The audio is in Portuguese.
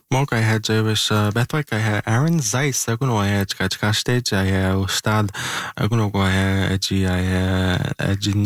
Morgenhead is Bethwick Aaron Zeiss go é de castéid é o stad go go é de